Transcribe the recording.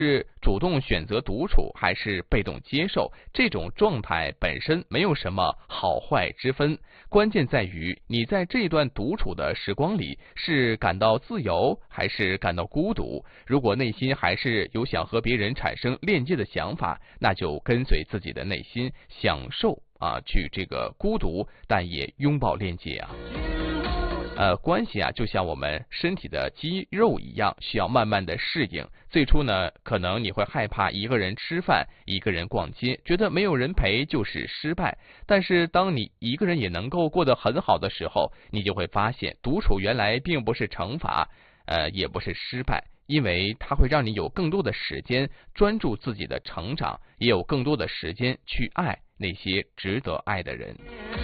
是主动选择独处，还是被动接受，这种状态本身没有什么好坏之分，关键在于你在这段独处的时光里是感到自由，还是感到孤独。如果内心还是有想和别人产生链接的想法，那就跟随自己的内心，享受去这个孤独，但也拥抱链接啊。关系就像我们身体的肌肉一样，需要慢慢的适应。最初呢，可能你会害怕一个人吃饭，一个人逛街，觉得没有人陪就是失败。但是当你一个人也能够过得很好的时候，你就会发现，独处原来并不是惩罚，也不是失败，因为它会让你有更多的时间专注自己的成长，也有更多的时间去爱那些值得爱的人。